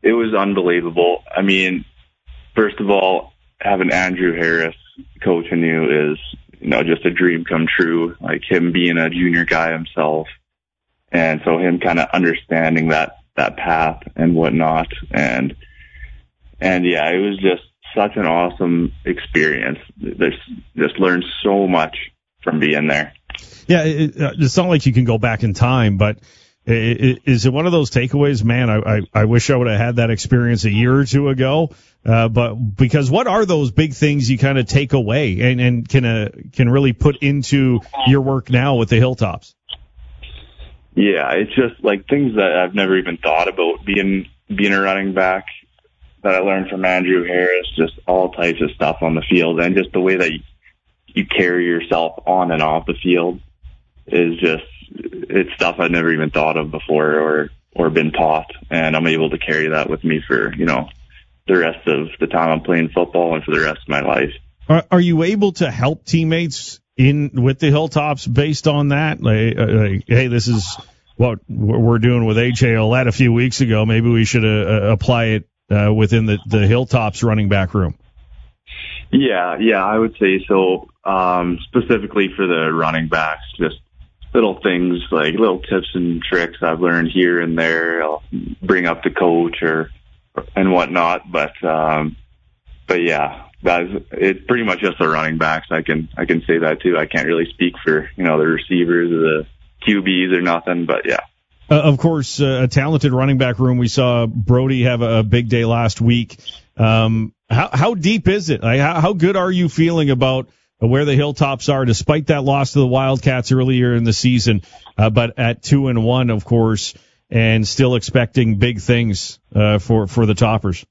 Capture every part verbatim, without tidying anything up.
it was unbelievable. I mean, first of all, having Andrew Harris coaching you is, you know, just a dream come true. Like him being a junior guy himself. And so him kind of understanding that, that path and whatnot. And, and yeah, it was just such an awesome experience. There's just learned so much from being there. Yeah. It, it's not like you can go back in time, but is it one of those takeaways? Man, I, I, I wish I would have had that experience a year or two ago. Uh, but because what are those big things you kind of take away and, and can, uh, can really put into your work now with the Hilltops? Yeah, it's just like things that I've never even thought about being, being a running back that I learned from Andrew Harris, just all types of stuff on the field and just the way that you, you carry yourself on and off the field is just, it's stuff I'd never even thought of before or, or been taught. And I'm able to carry that with me for, you know, the rest of the time I'm playing football and for the rest of my life. Are, are you able to help teammates in with the Hilltops based on that? Like, like hey, this is what we're doing with H A L a few weeks ago. Maybe we should uh, apply it uh, within the, the Hilltops running back room. Yeah, yeah, I would say so. Um, specifically for the running backs, just little things like little tips and tricks I've learned here and there. I'll bring up the coach or and whatnot, but um, but yeah, that's it's pretty much just the running backs. I can I can say that too. I can't really speak for you know the receivers or the Q Bs or nothing, but yeah. Uh, of course, uh, a talented running back room. We saw Brody have a, a big day last week. Um, how how deep is it? Like, how, how good are you feeling about where the Hilltops are, despite that loss to the Wildcats earlier in the season, uh, but at two and one, of course, and still expecting big things uh, for for the Toppers?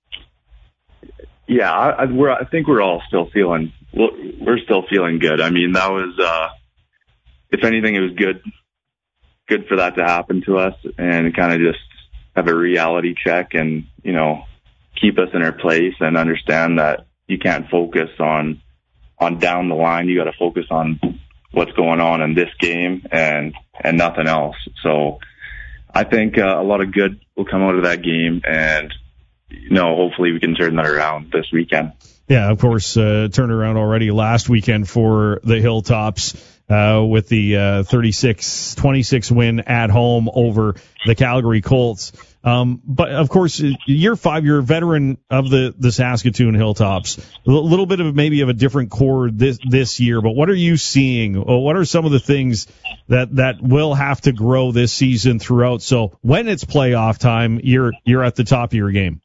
Yeah, I, I, we're, I think we're all still feeling we're still feeling good. I mean, that was uh, if anything, it was good good for that to happen to us and kind of just have a reality check and you know keep us in our place and understand that you can't focus on. on down the line, you got to focus on what's going on in this game and, and nothing else. So I think uh, a lot of good will come out of that game and, you know, hopefully we can turn that around this weekend. Yeah, of course, uh, turned around already last weekend for the Hilltops uh, with the uh, thirty-six twenty-six win at home over the Calgary Colts. Um, but of course, year five, you're a veteran of the, the Saskatoon Hilltops. A little bit of maybe of a different core this, this year, but what are you seeing? What are some of the things that, that will have to grow this season throughout? So when it's playoff time, you're, you're at the top of your game.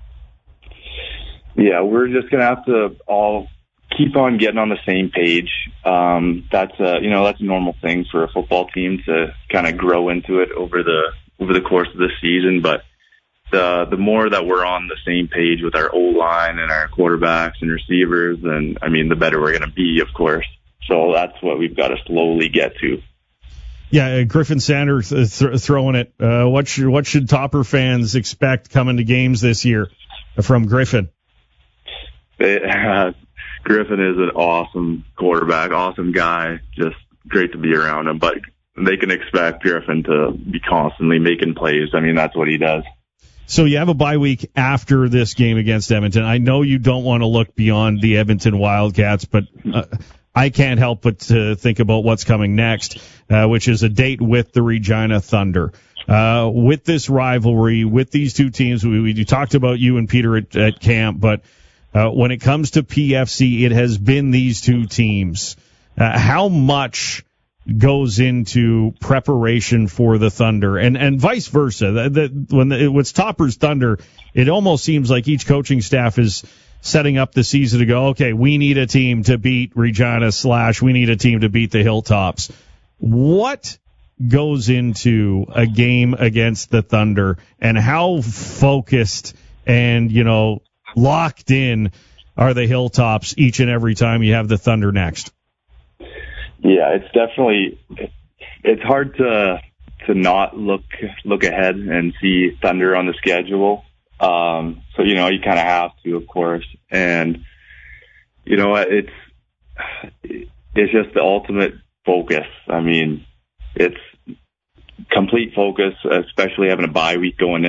Yeah, we're just going to have to all keep on getting on the same page. Um, that's a, you know, that's a normal thing for a football team to kind of grow into it over the, over the course of the season, but the the more that we're on the same page with our O-line and our quarterbacks and receivers, then, I mean, the better we're going to be, of course. So that's what we've got to slowly get to. Yeah, Griffin Sanders th- throwing it. Uh, what should, what should Topper fans expect coming to games this year from Griffin? It, uh, Griffin is an awesome quarterback, awesome guy, just great to be around him, but they can expect Griffin to be constantly making plays. I mean, that's what he does. So you have a bye week after this game against Edmonton. I know you don't want to look beyond the Edmonton Wildcats, but uh, I can't help but to think about what's coming next, uh, which is a date with the Regina Thunder. Uh, with this rivalry, with these two teams, we, we talked about you and Peter at, at camp, but uh, when it comes to P F C, it has been these two teams. Uh, how much goes into preparation for the Thunder and, and vice versa? The, the, when the, it's Topper's Thunder, it almost seems like each coaching staff is setting up the season to go, okay, we need a team to beat Regina slash we need a team to beat the Hilltops. What goes into a game against the Thunder and how focused and, you know, locked in are the Hilltops each and every time you have the Thunder next? Yeah, it's definitely, it's hard to to not look look ahead and see Thunder on the schedule. Um, so, you know, you kind of have to, of course. And, you know, it's it's just the ultimate focus. I mean, it's complete focus, especially having a bye week going in.